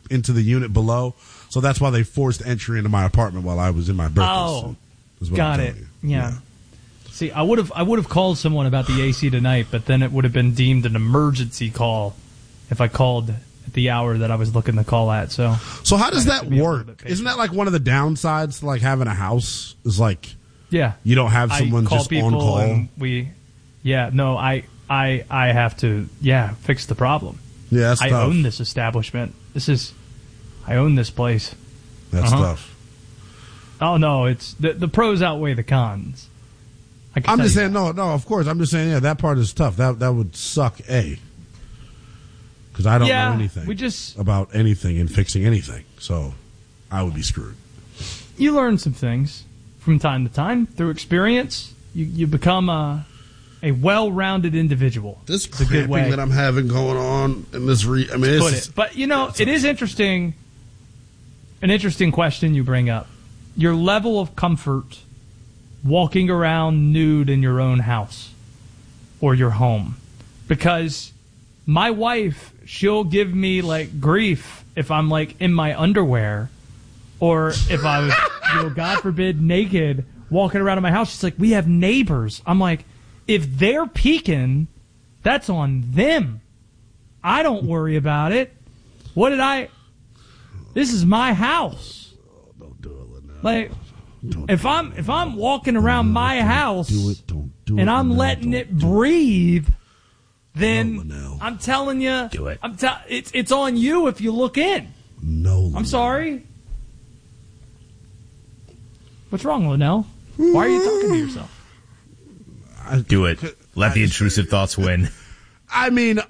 into the unit below. So that's why they forced entry into my apartment while I was in my birthday suit. Got it. Yeah. See, I would have called someone about the AC tonight, but then it would have been deemed an emergency call if I called at the hour that I was looking to call at. So how does that work? Isn't that like one of the downsides to like having a house? Is like you don't have someone just on call. And I have to fix the problem. Yeah, that's tough. I own this establishment. I own this place. That's tough. Oh no, it's the pros outweigh the cons. I'm just saying, no, of course. I'm just saying, that part is tough. That would suck, because I don't know anything about anything and fixing anything. So I would be screwed. You learn some things from time to time through experience. You become a well-rounded individual. This cramping that I'm having going on in this but it is interesting. An interesting question you bring up. Your level of comfort walking around nude in your own house or your home. Because my wife, she'll give me like grief if I'm like in my underwear or if I was, God forbid, naked walking around in my house. She's like, we have neighbors. I'm like, if they're peeking, that's on them. I don't worry about it. This is my house. Don't do it, Linnell. Like, if I'm walking around my house and I'm letting it breathe, then I'm telling you, do it. It's on you if you look in. No, I'm sorry. What's wrong, Linnell? Why are you talking to yourself? Do it. Let the intrusive thoughts win. I mean,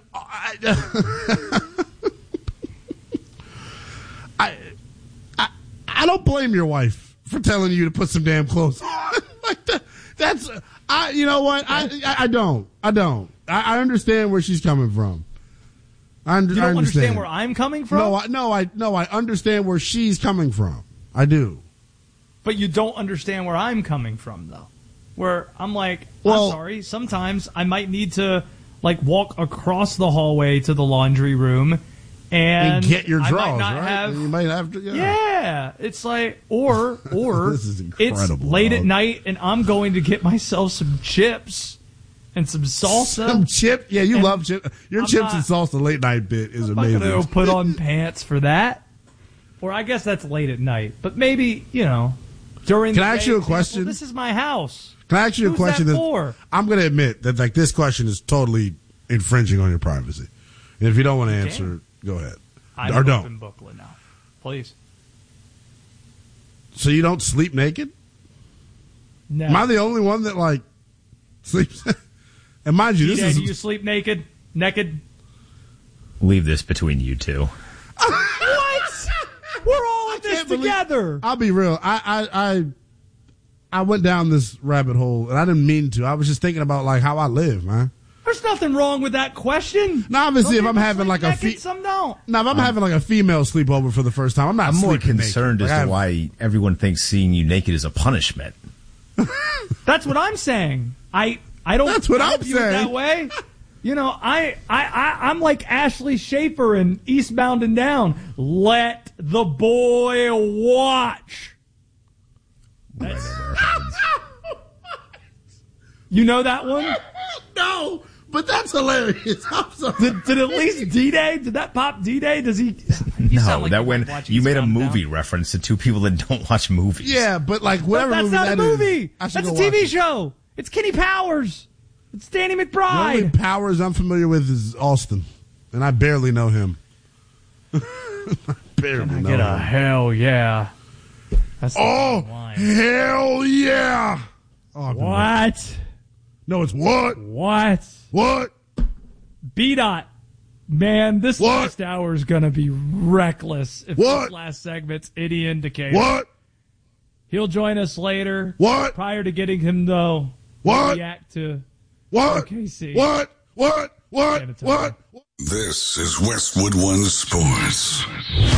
I don't blame your wife for telling you to put some damn clothes on. Like that. You know what? I don't. I understand where she's coming from. You don't understand where I'm coming from? I understand where she's coming from. I do. But you don't understand where I'm coming from, though. Where I'm like, well, I'm sorry, sometimes I might need to like walk across the hallway to the laundry room and get your drawers, I might not right? You might have to. Yeah, it's like or this is incredible. It's late at night and I'm going to get myself some chips and some salsa. Some chip? Yeah, you love chips. Your chips and salsa late night bit is amazing. I'm not going to put on pants for that. Or I guess that's late at night. But maybe, during the day. Can I ask you a question? This is my house. Can I ask you a question? That for? I'm going to admit that like this question is totally infringing on your privacy. And if you don't want to answer, go ahead. I'm or don't. Open booklet now. Please. So you don't sleep naked? No. Am I the only one that like sleeps? And mind you, this is. Do you sleep naked? Naked? Leave this between you two. What? We're all in this together. I'll be real. I went down this rabbit hole, and I didn't mean to. I was just thinking about like how I live, man. There's nothing wrong with that question. Now, obviously, if I'm having like some don't. Now, if I'm having like a female sleepover for the first time, I'm more concerned as to why everyone thinks seeing you naked is a punishment. That's what I'm saying. I don't. That's what I'm saying. That way. I'm like Ashley Schaefer in Eastbound and Down. Let the boy watch. You know that one? No, but that's hilarious. I'm sorry. Did at least D-Day? Did that pop D-Day? Does he? No, like that when you made a movie reference to two people that don't watch movies. Yeah, but like whatever that's movie not that a movie. Is, that's a TV show. It's Kenny Powers. It's Danny McBride. The only Powers I'm familiar with is Austin, and I barely know him. I barely know get him. a hell yeah. That's hell yeah. Oh, what? No, it's what? What? What? B-Dot. Man, this last hour is going to be reckless if this last segment's any indicator. What? He'll join us later. What? Prior to getting him, though, react to OKC. What? This is Westwood One Sports.